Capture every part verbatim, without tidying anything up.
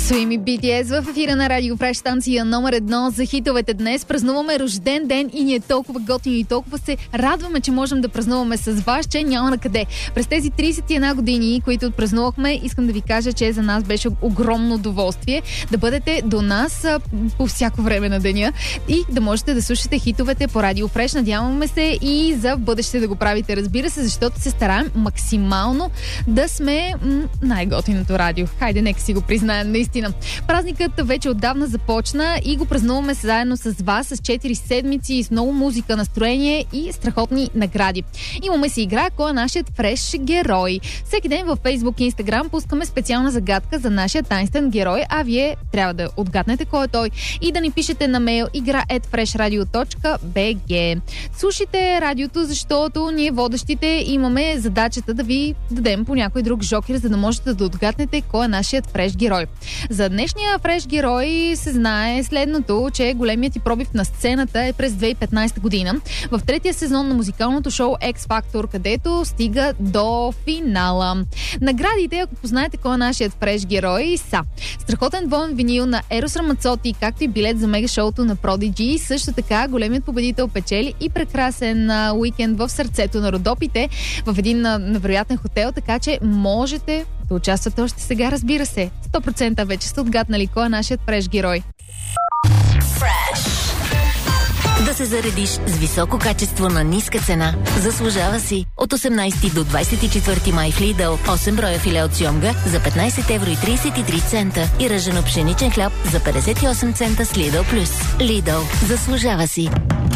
Суими Би Ти Ес в ефира на Радио Фреш, станция номер едно за хитовете. Днес празнуваме рожден ден и ни е толкова готини и толкова се радваме, че можем да празнуваме с вас, че няма на къде. През тези тридесет и една години, които отпразнувахме, искам да ви кажа, че за нас беше огромно удоволствие да бъдете до нас по всяко време на деня и да можете да слушате хитовете по Радио Фреш. Надяваме се и за бъдеще да го правите, разбира се, защото се стараем максимално да сме м- най-готиното радио. Хайде, нека си го признаем, наистина. Празникът вече отдавна започна и го празнуваме заедно с вас с четири седмици, с много музика, настроение и страхотни награди. Имаме си игра, кой е нашият фреш герой. Всеки ден във Facebook и Instagram пускаме специална загадка за нашия таинствен герой, а вие трябва да отгаднете кой е той и да ни пишете на мейл игра ет фреш радио точка би джи. Слушайте радиото, защото ние водещите имаме задачата да ви дадем по някой друг жокер, за да можете да отгаднете кой е нашият фреш герой. За днешния фреш герой се знае следното, че големият ти пробив на сцената е през две хиляди и петнадесета година в третия сезон на музикалното шоу X Factor, където стига до финала. Наградите, ако познаете кой е нашият фреш герой, са страхотен двоен винил на Ерос Рамацоти, както и билет за мега шоуто на Prodigy. Също така големият победител печели и прекрасен а, уикенд в сърцето на Родопите в един а, невероятен хотел, така че можете да участвате още сега, разбира се. сто процента вече сте отгаднали кой е нашият фреш герой. Fresh. Да се заредиш с високо качество на ниска цена. Заслужава си. От осемнадесети до двадесет и четвърти май в Lidl осем броя филе от сьомга за петнадесет евро и тридесет и три цента и ръжено пшеничен хляб за петдесет и осем цента с Lidl Plus. Lidl. Заслужава си.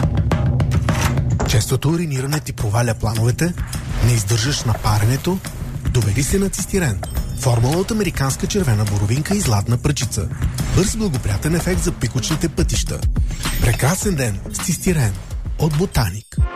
Честото уриниране ти проваля плановете? Не издържаш на паренето? Довери се на цистирен. Формула от американска червена боровинка и златна пръчица. Бърз благоприятен ефект за пикочните пътища. Прекрасен ден с цистирен от Ботаник.